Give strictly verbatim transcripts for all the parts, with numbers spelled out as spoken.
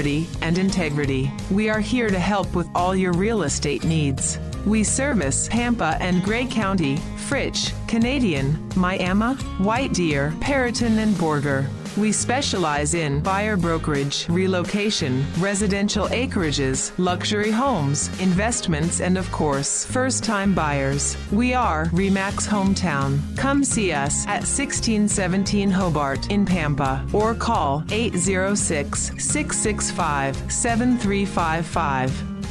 quality, and integrity. We are here to help with all your real estate needs. We service Pampa and Gray County, Fritch, Canadian, Miami, White Deer, Perriton, and Borger. We specialize in buyer brokerage, relocation, residential acreages, luxury homes, investments, and of course, first-time buyers. We are RE/MAX Hometown. Come see us at sixteen seventeen Hobart in Pampa or call eight zero six, six six five, seven three five five.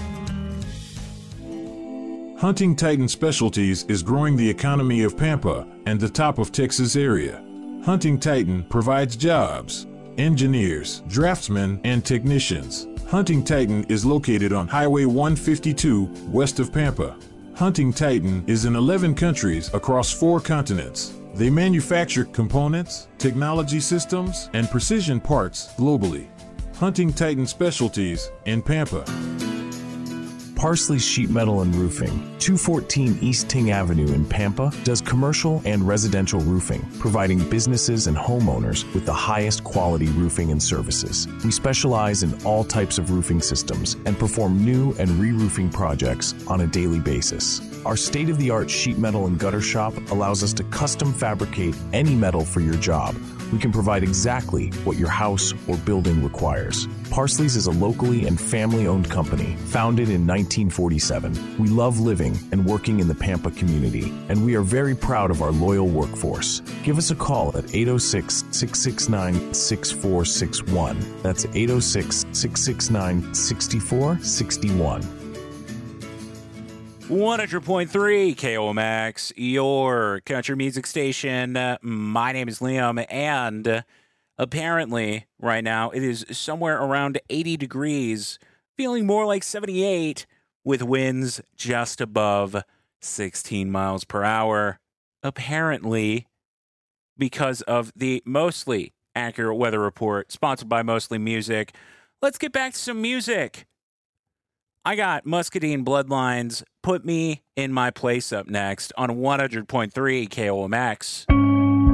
Hunting Titan Specialties is growing the economy of Pampa and the top of Texas area. Hunting Titan provides jobs, engineers, draftsmen, and technicians. Hunting Titan is located on Highway one fifty-two, west of Pampa. Hunting Titan is in eleven countries across four continents. They manufacture components, technology systems, and precision parts globally. Hunting Titan Specialties in Pampa. Parsley Sheet Metal and Roofing, two fourteen East Ting Avenue in Pampa, does commercial and residential roofing, providing businesses and homeowners with the highest quality roofing and services. We specialize in all types of roofing systems and perform new and re-roofing projects on a daily basis. Our state-of-the-art sheet metal and gutter shop allows us to custom fabricate any metal for your job. We can provide exactly what your house or building requires. Parsley's is a locally and family-owned company, founded in nineteen forty-seven. We love living and working in the Pampa community, and we are very proud of our loyal workforce. Give us a call at eight oh six, six six nine, six four six one. That's eight oh six, six six nine, six four six one. one hundred point three K O M X, your country music station. Uh, my name is Liam, and uh, apparently right now it is somewhere around eighty degrees, feeling more like seventy-eight, with winds just above sixteen miles per hour. Apparently, because of the Mostly Accurate Weather Report, sponsored by Mostly Music. Let's get back to some music. I got Muscadine Bloodlines, Put Me in My Place up next on one hundred point three K O M X.